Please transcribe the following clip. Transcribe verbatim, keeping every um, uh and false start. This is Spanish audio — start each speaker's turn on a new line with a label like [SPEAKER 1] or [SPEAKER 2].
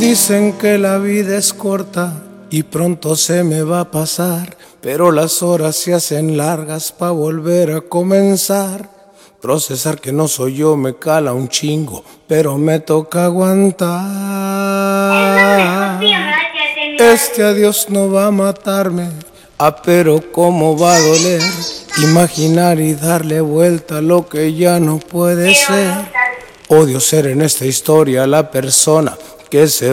[SPEAKER 1] Dicen que la vida es corta y pronto se me va a pasar, pero las horas se hacen largas pa' volver a comenzar. Procesar que no soy yo me cala un chingo, pero me toca aguantar. Este adiós no va a matarme, ah, pero cómo va a doler imaginar y darle vuelta a lo que ya no puede ser. Odio ser en esta historia la persona que se